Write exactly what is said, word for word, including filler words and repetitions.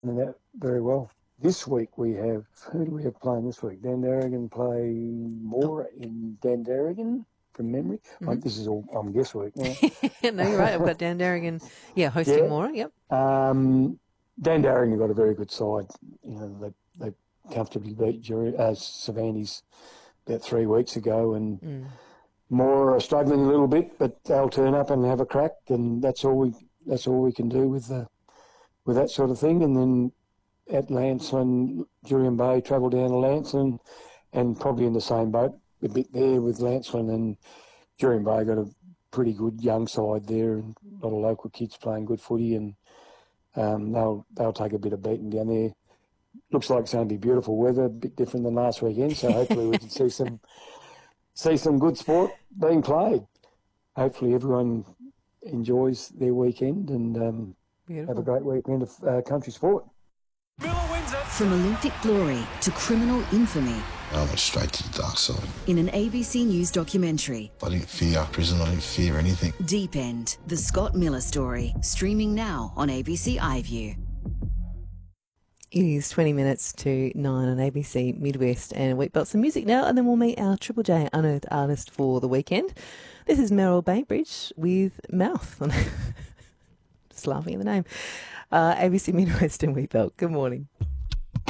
that very well. This week we have, who do we have playing this week? Dandaragan play Oh. Moore in Dandaragan from memory. Mm-hmm. Um, this is all um, guesswork now. No, you're right. I've got Dandaragan, yeah, hosting Yeah. Mora. Yep. Um, Dandaragan have got a very good side. You know, they they comfortably beat Jury, uh, Savannies about three weeks ago, and Mm. Moore are struggling a little bit, but they'll turn up and have a crack, and that's all we that's all we can do with the with that sort of thing. And then at Lancelin, Julian Bay travel down to Lancelin, and probably in the same boat a bit there with Lancelin, and Julian Bay got a pretty good young side there, and a lot of local kids playing good footy, and um, they'll they'll take a bit of beating down there. Looks like it's going to be beautiful weather, a bit different than last weekend, so hopefully we can see some see some good sport being played. Hopefully everyone enjoys their weekend and um, have a great weekend of uh, country sport. From Olympic glory to criminal infamy. I went straight to the dark side. In an A B C News documentary. I didn't fear prison, I didn't fear anything. Deep End, the Scott Miller story, streaming now on A B C iView. It is twenty minutes to nine on A B C Midwest and Wheat Belts and Music now, and then we'll meet our Triple J Unearthed artist for the weekend. This is Meryl Bainbridge with Mouth. Just laughing at the name. Uh, A B C Midwest and Wheat Belt. Good morning.